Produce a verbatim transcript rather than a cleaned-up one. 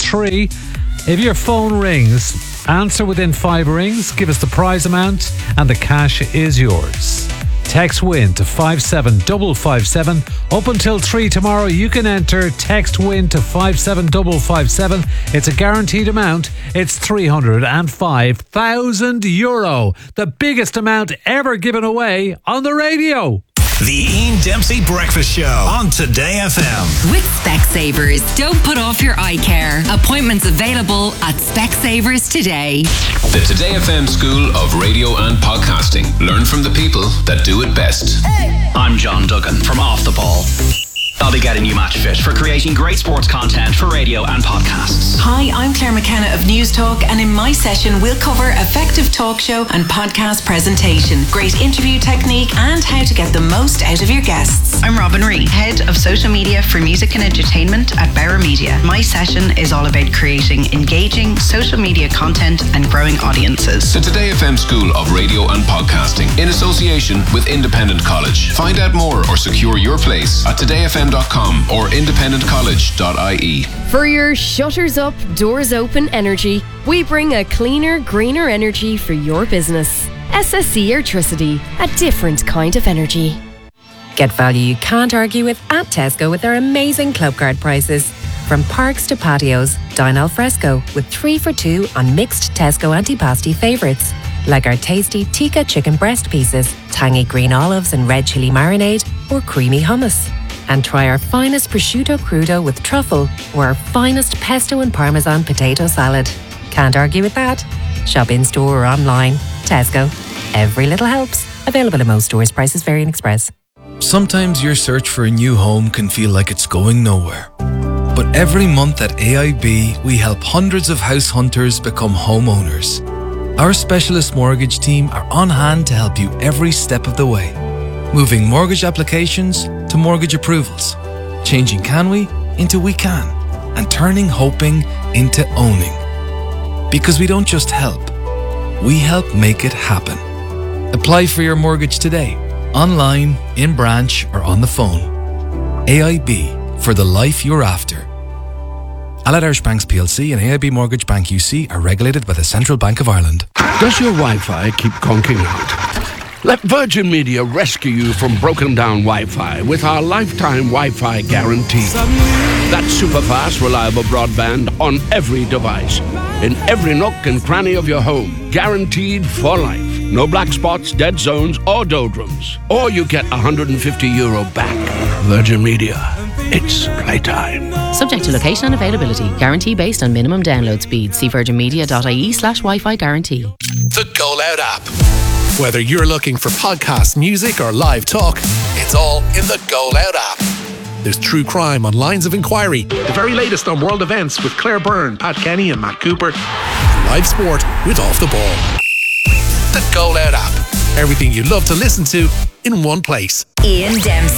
three. If your phone rings, answer within five rings, give us the prize amount, and the cash is yours. Text WIN to five seven five five seven. Up until three tomorrow, you can enter text WIN to five seven five five seven. It's a guaranteed amount. It's three hundred five thousand euro. The biggest amount ever given away on the radio. The Ian Dempsey Breakfast Show on Today F M. With Specsavers. Don't put off your eye care. Appointments available at Specsavers today. The Today F M School of Radio and Podcasting. Learn from the people that do it best. Hey. I'm John Duggan from Off the Ball. I'll be getting you match fit for creating great sports content for radio and podcasts. Hi, I'm Claire McKenna of News Talk, and in my session we'll cover effective talk show and podcast presentation, great interview technique, and how to get the most out of your guests. I'm Robin Ree, Head of Social Media for Music and Entertainment at Bauer Media. My session is all about creating engaging social media content and growing audiences. The Today F M School of Radio and Podcasting in association with Independent College. Find out more or secure your place at today f m dot com or independent college dot I E. For your shutters up, doors open energy, we bring a cleaner, greener energy for your business. S S C Airtricity, a different kind of energy. Get value you can't argue with at Tesco with their amazing club card prices. From parks to patios, dine al fresco with three for two on mixed Tesco antipasti favourites, like our tasty tikka chicken breast pieces, tangy green olives and red chilli marinade, or creamy hummus. And try our finest prosciutto crudo with truffle or our finest pesto and parmesan potato salad. Can't argue with that. Shop in store or online. Tesco. Every little helps. Available in most stores. Prices vary in Express. Sometimes your search for a new home can feel like it's going nowhere. But every month at A I B, we help hundreds of house hunters become homeowners. Our specialist mortgage team are on hand to help you every step of the way. Moving mortgage applications to mortgage approvals. Changing can we into we can. And turning hoping into owning. Because we don't just help, we help make it happen. Apply for your mortgage today, online, in branch, or on the phone. A I B, for the life you're after. Allied Irish Banks P L C and A I B Mortgage Bank U C are regulated by the Central Bank of Ireland. Does your Wi-Fi keep conking out? Let Virgin Media rescue you from broken down Wi-Fi with our lifetime Wi-Fi guarantee. That's super fast, reliable broadband on every device, in every nook and cranny of your home, guaranteed for life. No black spots, dead zones, or doldrums. Or you get one hundred fifty euro back. Virgin Media. It's playtime. Subject to location and availability. Guarantee based on minimum download speed. See virginmedia.ie slash Wi-Fi guarantee. The Go Loud app. Whether you're looking for podcast, music, or live talk, it's all in the Go Loud app. There's true crime on Lines of Inquiry, the very latest on world events with Claire Byrne, Pat Kenny, and Matt Cooper, and live sport with Off the Ball. The Go Loud app. Everything you love to listen to in one place. Ian Dempsey.